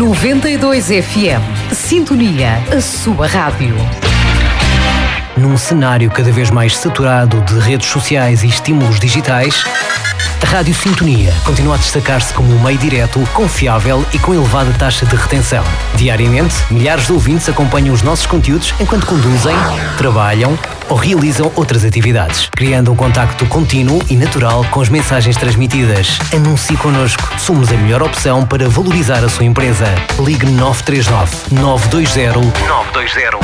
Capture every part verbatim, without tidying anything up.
noventa e dois F M. Sintonia, a sua rádio. Num cenário cada vez mais saturado de redes sociais e estímulos digitais, a Rádio Sintonia continua a destacar-se como um meio direto, confiável e com elevada taxa de retenção. Diariamente, milhares de ouvintes acompanham os nossos conteúdos enquanto conduzem, trabalham ou realizam outras atividades, criando um contacto contínuo e natural com as mensagens transmitidas. Anuncie connosco. Somos a melhor opção para valorizar a sua empresa. Ligue nove três nove, nove dois zero, nove dois zero.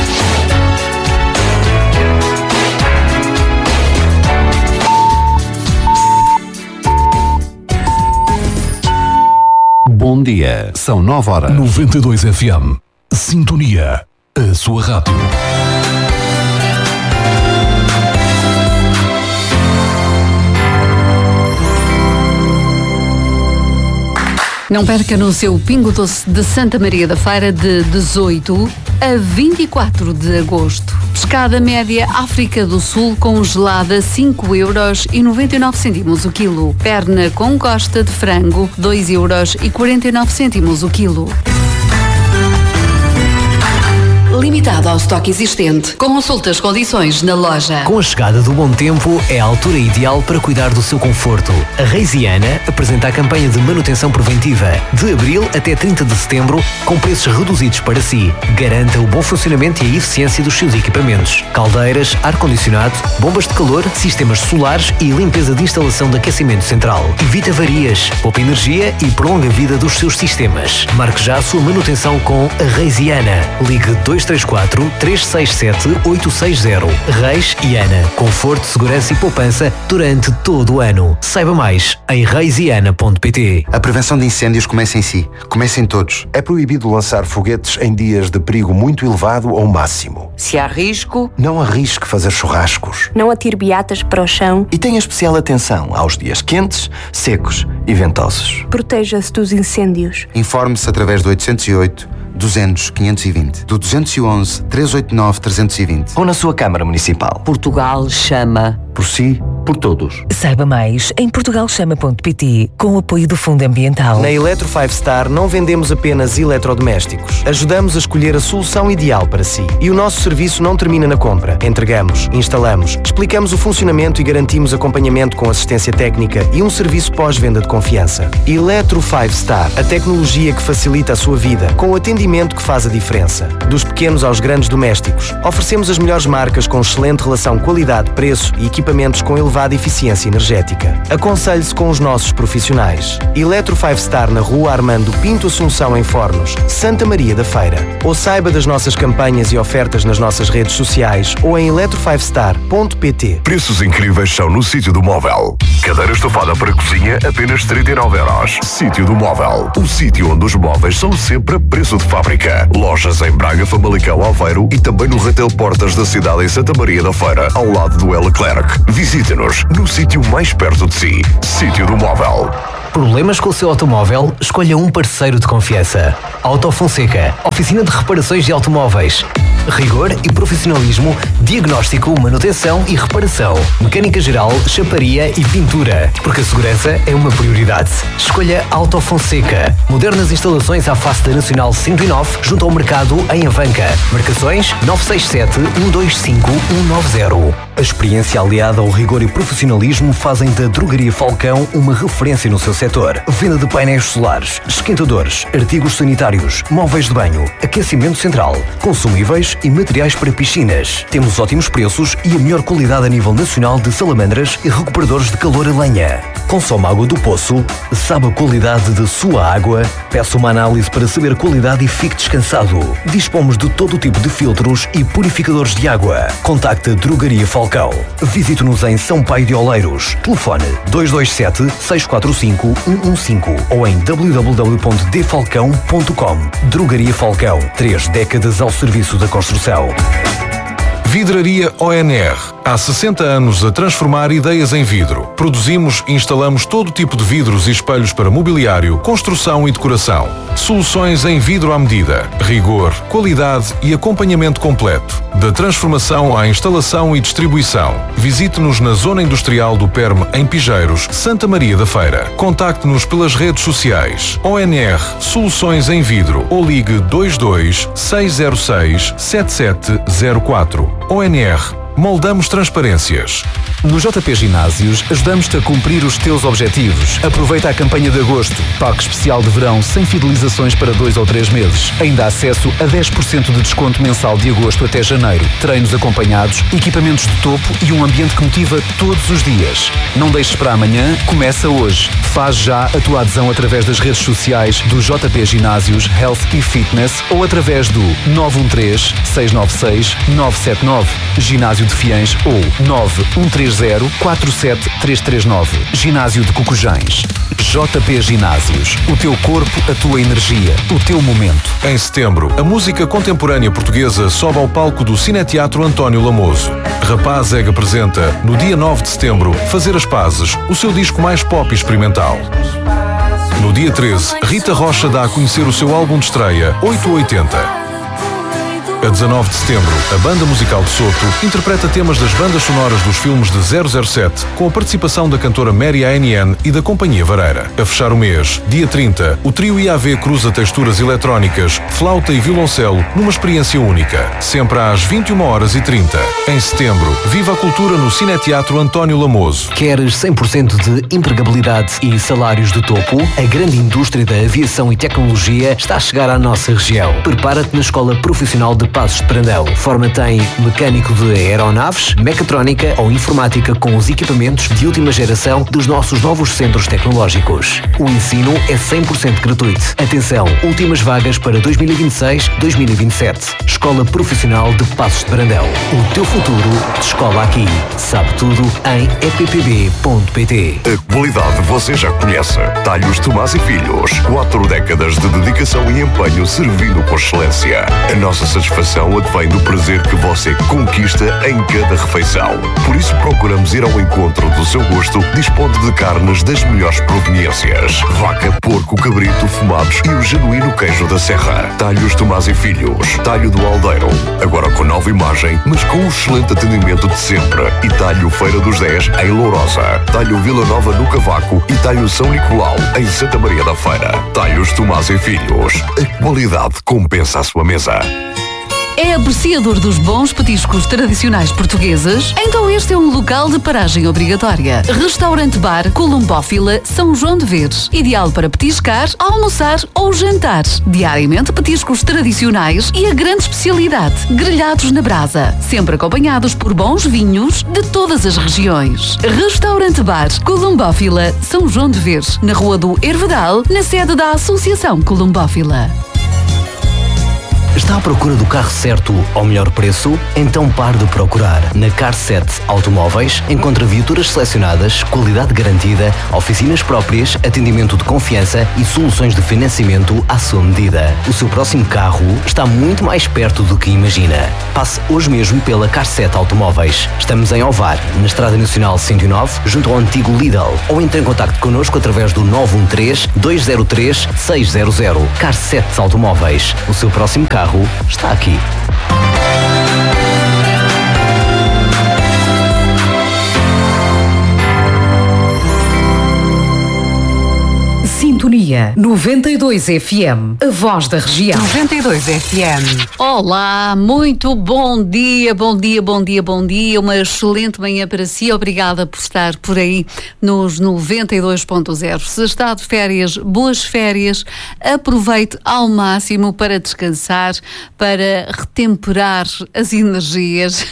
Bom dia, são nove horas. noventa e dois F M. Sintonia, a sua rádio. Não perca no seu Pingo Doce de Santa Maria da Feira de dezoito a vinte e quatro de agosto. Pescada média África do Sul congelada cinco euros e noventa e nove cêntimos o quilo. Perna com costa de frango dois euros e quarenta e nove cêntimos o quilo. Limitado ao estoque existente. Consulte as condições na loja. Com a chegada do bom tempo, é a altura ideal para cuidar do seu conforto. A Reisiana apresenta a campanha de manutenção preventiva de abril até trinta de setembro, com preços reduzidos para si. Garanta o bom funcionamento e a eficiência dos seus equipamentos. Caldeiras, ar-condicionado, bombas de calor, sistemas solares e limpeza de instalação de aquecimento central. Evite avarias, poupa energia e prolonga a vida dos seus sistemas. Marque já a sua manutenção com a Reisiana. Ligue dois três quatro, três seis sete, oito seis zero. Reis e Ana. Conforto, segurança e poupança durante todo o ano. Saiba mais em reisiana ponto pt. A prevenção de incêndios começa em si. Começa em todos. É proibido lançar foguetes em dias de perigo muito elevado ou máximo. Se há risco, não arrisque fazer churrascos. Não atire beatas para o chão. E tenha especial atenção aos dias quentes, secos e ventosos. Proteja-se dos incêndios. Informe-se através do oitocentos e oito, duzentos, quinhentos e vinte, do duzentos e onze, trezentos e oitenta e nove, trezentos e vinte. Ou na sua Câmara Municipal. Portugal chama. Por si, por todos. Saiba mais em portugal chama ponto pt, com o apoio do Fundo Ambiental. Na Eletro cinco Star não vendemos apenas eletrodomésticos. Ajudamos a escolher a solução ideal para si. E o nosso serviço não termina na compra. Entregamos, instalamos, explicamos o funcionamento e garantimos acompanhamento com assistência técnica e um serviço pós-venda de confiança. Eletro cinco Star, a tecnologia que facilita a sua vida, com o atendimento que faz a diferença. Dos pequenos aos grandes domésticos, oferecemos as melhores marcas com excelente relação qualidade-preço e equipamentos com elevada eficiência energética. Aconselhe-se com os nossos profissionais. Eletro cinco Star na Rua Armando Pinto Assunção em Fornos, Santa Maria da Feira. Ou saiba das nossas campanhas e ofertas nas nossas redes sociais ou em eletro cinco star ponto pt. Preços incríveis são no Sítio do Móvel. Cadeira estofada para cozinha, apenas trinta e nove euros. Sítio do Móvel. O sítio onde os móveis são sempre a preço de fábrica. Lojas em Braga, Famalicão, Aveiro e também no Retail Portas da cidade em Santa Maria da Feira, ao lado do L. Leclerc. Visite-nos no sítio mais perto de si. Sítio do Móvel. Problemas com o seu automóvel? Escolha um parceiro de confiança. Auto Fonseca, oficina de reparações de automóveis. Rigor e profissionalismo, diagnóstico, manutenção e reparação. Mecânica geral, chaparia e pintura. Porque a segurança é uma prioridade. Escolha Auto Fonseca. Modernas instalações à face da Nacional cento e nove, junto ao mercado em Avanca. Marcações nove seis sete, um dois cinco, um nove zero. A experiência aliada ao rigor e profissionalismo fazem da Drogaria Falcão uma referência no seu setor. Venda de painéis solares, esquentadores, artigos sanitários, móveis de banho, aquecimento central, consumíveis e materiais para piscinas. Temos ótimos preços e a melhor qualidade a nível nacional de salamandras e recuperadores de calor a lenha. Consome água do poço, sabe a qualidade de sua água, peça uma análise para saber a qualidade e fique descansado. Dispomos de todo o tipo de filtros e purificadores de água. Contacte a Drogaria Falcão. Visite-nos em São Paio de Oleiros. Telefone dois dois sete, seis quatro cinco, um um cinco ou em w w w ponto d falcão ponto com. Drogaria Falcão. Três décadas ao serviço da construção. Vidraria O N R. Há sessenta anos a transformar ideias em vidro. Produzimos e instalamos todo tipo de vidros e espelhos para mobiliário, construção e decoração. Soluções em vidro à medida. Rigor, qualidade e acompanhamento completo. Da transformação à instalação e distribuição. Visite-nos na Zona Industrial do Perme, em Pigeiros, Santa Maria da Feira. Contacte-nos pelas redes sociais. O N R Soluções em Vidro ou ligue dois dois seis zero seis sete sete zero quatro. O N R Moldamos transparências. No J P Ginásios, ajudamos-te a cumprir os teus objetivos. Aproveita a campanha de agosto. Pack especial de verão sem fidelizações para dois ou três meses. Ainda há acesso a dez por cento de desconto mensal de agosto até janeiro. Treinos acompanhados, equipamentos de topo e um ambiente que motiva todos os dias. Não deixes para amanhã, começa hoje. Faz já a tua adesão através das redes sociais do J P Ginásios Health e Fitness ou através do nove um três, seis nove seis, nove sete nove. Ginásio de Fiães ou nove um três zero, quatro sete três três nove. Ginásio de Cocujães. J P Ginásios. O teu corpo, a tua energia, o teu momento. Em setembro, a música contemporânea portuguesa sobe ao palco do Cineteatro António Lamoso. Rapaz Ega apresenta, no dia nove de setembro, Fazer as Pazes, o seu disco mais pop e experimental. No dia treze, Rita Rocha dá a conhecer o seu álbum de estreia, oito oitenta. A dezanove de setembro, a Banda Musical de Soto interpreta temas das bandas sonoras dos filmes de zero zero sete, com a participação da cantora Mary A N N e da Companhia Vareira. A fechar o mês, dia trinta, o trio I A V cruza texturas eletrónicas, flauta e violoncelo numa experiência única, sempre às vinte e uma horas e trinta. Em setembro, viva a cultura no Cineteatro António Lamoso. Queres cem por cento de empregabilidade e salários de topo? A grande indústria da aviação e tecnologia está a chegar à nossa região. Prepara-te na Escola Profissional de Passos de Brandão. Forma-te em mecânico de aeronaves, mecatrónica ou informática com os equipamentos de última geração dos nossos novos centros tecnológicos. O ensino é cem por cento gratuito. Atenção, últimas vagas para dois mil e vinte e seis dois mil e vinte e sete. Escola Profissional de Passos de Brandão. O teu futuro de escola aqui. Sabe tudo em e p p b ponto p t. A qualidade você já conhece. Talhos Tomás e Filhos. Quatro décadas de dedicação e empenho servindo com excelência. A nossa satisfação advém do prazer que você conquista em cada refeição. Por isso procuramos ir ao encontro do seu gosto, dispondo de carnes das melhores proveniências. Vaca, porco, cabrito, fumados e o genuíno queijo da Serra. Talhos Tomás e Filhos. Talho do Aldeiro. Agora com nova imagem, mas com o excelente atendimento de sempre. E Talho Feira dos dez, em Lourosa. Talho Vila Nova no Cavaco e Talho São Nicolau, em Santa Maria da Feira. Talhos Tomás e Filhos. A qualidade compensa a sua mesa. É apreciador dos bons petiscos tradicionais portugueses? Então este é um local de paragem obrigatória. Restaurante Bar Columbófila São João de Veres. Ideal para petiscar, almoçar ou jantar. Diariamente petiscos tradicionais e a grande especialidade, grelhados na brasa. Sempre acompanhados por bons vinhos de todas as regiões. Restaurante Bar Columbófila São João de Veres. Na Rua do Hervedal, na sede da Associação Columbófila. Está à procura do carro certo ao melhor preço? Então pare de procurar. Na Car sete Automóveis encontra viaturas selecionadas, qualidade garantida, oficinas próprias, atendimento de confiança e soluções de financiamento à sua medida. O seu próximo carro está muito mais perto do que imagina. Passe hoje mesmo pela Car sete Automóveis. Estamos em Ovar, na Estrada Nacional cento e nove, junto ao antigo Lidl. Ou entre em contacto connosco através do nove um três, dois zero três, seis zero zero. Car sete Automóveis. O seu próximo carro está aqui. Sintonia noventa e dois F M, a voz da região. noventa e dois F M. Olá, muito bom dia, bom dia, bom dia, bom dia. Uma excelente manhã para si. Obrigada por estar por aí nos noventa e dois ponto zero. Se está de férias, boas férias. Aproveite ao máximo para descansar, para retemperar as energias,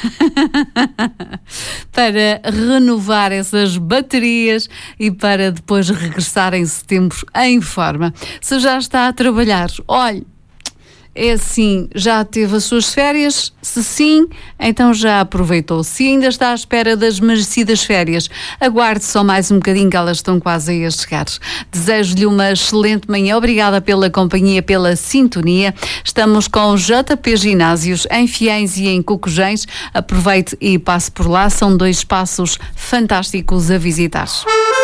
para renovar essas baterias e para depois regressar em setembro em forma. Se já está a trabalhar, olhe, é assim, já teve as suas férias? Se sim, então já aproveitou. Se ainda está à espera das merecidas férias, aguarde só mais um bocadinho que elas estão quase aí a chegar. Desejo-lhe uma excelente manhã. Obrigada pela companhia, pela sintonia. Estamos com o J P Ginásios em Fiéis e em Cocujens. Aproveite e passe por lá. São dois espaços fantásticos a visitar.